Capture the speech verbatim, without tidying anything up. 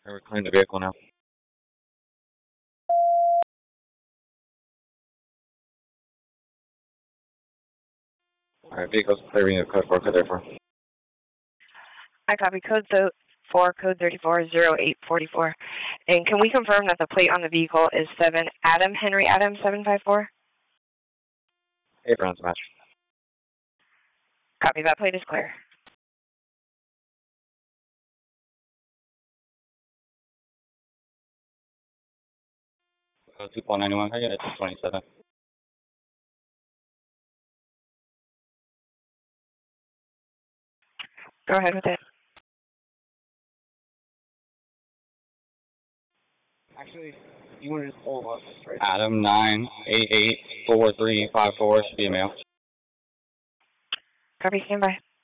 We're clearing the vehicle now. Alright, vehicle's clearing the code four, code thirty-four. I copy code so four, code thirty-four, zero eight forty-four. And can we confirm that the plate on the vehicle is seven Adam Henry Adam seven five four? Eight rounds match. Copy, that plate is clear. Uh, two point nine one, I get it, two twenty-seven. Go ahead with it. Actually, you want to just hold up, right? Adam nine eight eight four three five four should be a male. Copy, stand by.